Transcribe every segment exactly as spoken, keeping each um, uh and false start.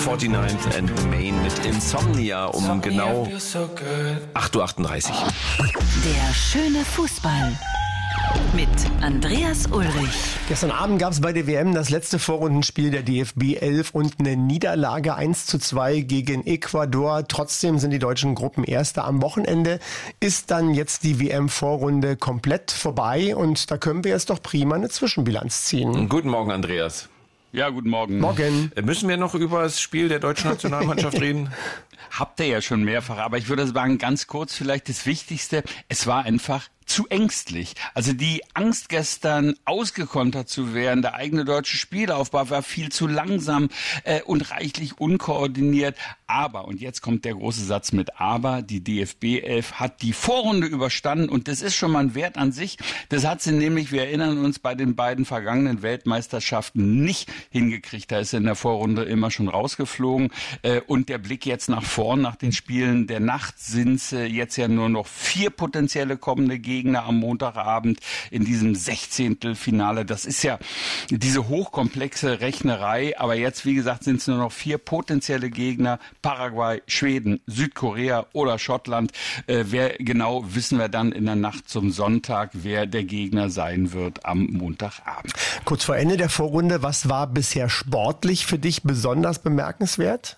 forty-ninth and Main mit Insomnia um genau acht Uhr achtunddreißig. Der schöne Fußball mit Andreas Ulrich. Gestern Abend gab es bei der W M das letzte Vorrundenspiel der D F B elf und eine Niederlage eins zu zwei gegen Ecuador. Trotzdem sind die deutschen Gruppen Erster. Am Wochenende ist dann jetzt die W M-Vorrunde komplett vorbei und da können wir jetzt doch prima eine Zwischenbilanz ziehen. Guten Morgen, Andreas. Ja, guten Morgen. Morgen. Müssen wir noch über das Spiel der deutschen Nationalmannschaft reden? Habt ihr ja schon mehrfach, aber ich würde sagen, ganz kurz vielleicht das Wichtigste, es war einfach zu ängstlich. Also die Angst gestern ausgekontert zu werden, der eigene deutsche Spielaufbau war viel zu langsam äh, und reichlich unkoordiniert. Aber, und jetzt kommt der große Satz mit Aber, die D F B elf hat die Vorrunde überstanden und das ist schon mal ein Wert an sich. Das hat sie nämlich, wir erinnern uns, bei den beiden vergangenen Weltmeisterschaften nicht hingekriegt. Da ist sie in der Vorrunde immer schon rausgeflogen. Äh, und der Blick jetzt nach vorn, nach den Spielen der Nacht, sind es äh, jetzt ja nur noch vier potenzielle kommende Gegner am Montagabend in diesem Sechzehntelfinale. Das ist ja diese hochkomplexe Rechnerei, aber jetzt, wie gesagt, sind es nur noch vier potenzielle Gegner. Paraguay, Schweden, Südkorea oder Schottland. Äh, wer genau, wissen wir dann in der Nacht zum Sonntag, wer der Gegner sein wird am Montagabend. Kurz vor Ende der Vorrunde, was war bisher sportlich für dich besonders bemerkenswert?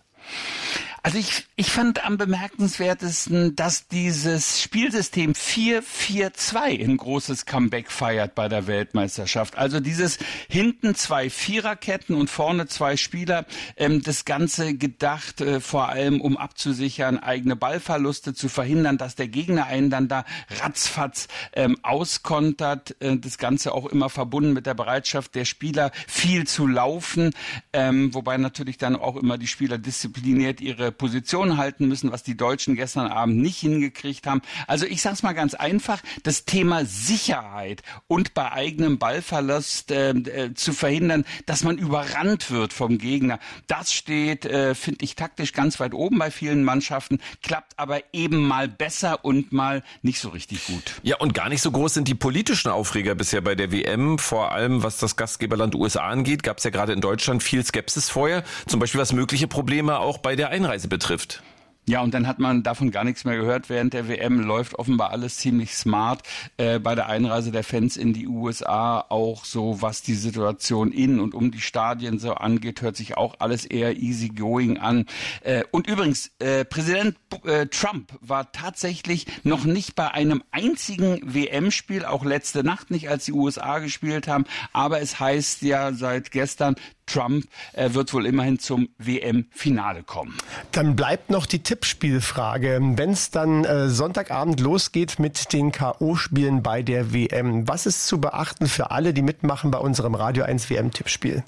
Also ich, ich fand am bemerkenswertesten, dass dieses Spielsystem vier vier zwei ein großes Comeback feiert bei der Weltmeisterschaft. Also dieses hinten zwei Viererketten und vorne zwei Spieler, ähm, das Ganze gedacht äh, vor allem, um abzusichern, eigene Ballverluste zu verhindern, dass der Gegner einen dann da ratzfatz ähm, auskontert. Äh, das Ganze auch immer verbunden mit der Bereitschaft der Spieler, viel zu laufen, ähm, wobei natürlich dann auch immer die Spieler diszipliniert ihre Position halten müssen, was die Deutschen gestern Abend nicht hingekriegt haben. Also ich sage es mal ganz einfach, das Thema Sicherheit und bei eigenem Ballverlust äh, äh, zu verhindern, dass man überrannt wird vom Gegner, das steht, äh, finde ich, taktisch ganz weit oben bei vielen Mannschaften, klappt aber eben mal besser und mal nicht so richtig gut. Ja, und gar nicht so groß sind die politischen Aufreger bisher bei der W M, vor allem was das Gastgeberland U S A angeht, gab es ja gerade in Deutschland viel Skepsis vorher, zum Beispiel was mögliche Probleme auch bei der Einreise betrifft. Ja, und dann hat man davon gar nichts mehr gehört. Während der W M läuft offenbar alles ziemlich smart. Äh, bei der Einreise der Fans in die U S A auch so, was die Situation in und um die Stadien so angeht, hört sich auch alles eher easy going an. Äh, und übrigens, äh, Präsident äh, Trump war tatsächlich noch nicht bei einem einzigen W M-Spiel, auch letzte Nacht nicht, als die U S A gespielt haben. Aber es heißt ja seit gestern, Trump äh, wird wohl immerhin zum W M-Finale kommen. Dann bleibt noch die Tippspielfrage. Wenn es dann äh, Sonntagabend losgeht mit den K O-Spielen bei der W M, was ist zu beachten für alle, die mitmachen bei unserem Radio eins W M-Tippspiel?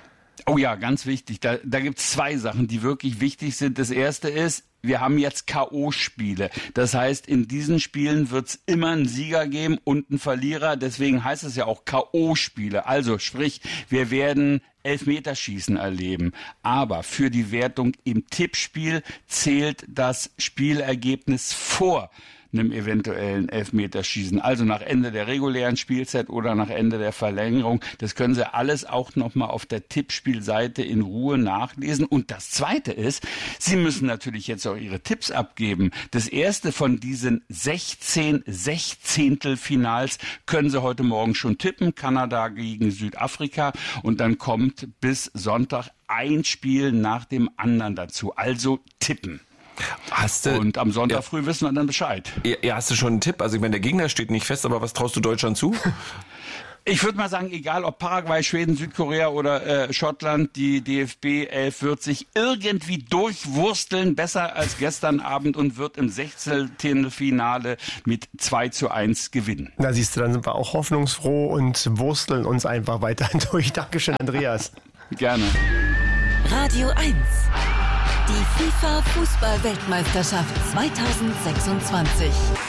Oh ja, ganz wichtig. Da, da gibt es zwei Sachen, die wirklich wichtig sind. Das erste ist, wir haben jetzt K O-Spiele. Das heißt, in diesen Spielen wird es immer einen Sieger geben und einen Verlierer. Deswegen heißt es ja auch K O-Spiele. Also sprich, wir werden Elfmeterschießen erleben. Aber für die Wertung im Tippspiel zählt das Spielergebnis vor einem eventuellen Elfmeterschießen, also nach Ende der regulären Spielzeit oder nach Ende der Verlängerung. Das können Sie alles auch nochmal auf der Tippspielseite in Ruhe nachlesen. Und das Zweite ist, Sie müssen natürlich jetzt auch Ihre Tipps abgeben. Das erste von diesen sechzehn Sechzehntelfinals können Sie heute Morgen schon tippen. Kanada gegen Südafrika. Und dann kommt bis Sonntag ein Spiel nach dem anderen dazu. Also tippen. Hast du, und am Sonntag ja, früh wissen wir dann Bescheid. Ja, ja, hast du schon einen Tipp? Also ich meine, der Gegner steht nicht fest, aber was traust du Deutschland zu? Ich würde mal sagen, egal ob Paraguay, Schweden, Südkorea oder äh, Schottland, die D F B elf wird sich irgendwie durchwursteln, besser als gestern Abend und wird im Sechzehntelfinale mit zwei zu eins gewinnen. Na siehst du, dann sind wir auch hoffnungsfroh und wursteln uns einfach weiterhin durch. Dankeschön, Andreas. Gerne. Radio eins. Die FIFA-Fußball-Weltmeisterschaft zweitausendsechsundzwanzig.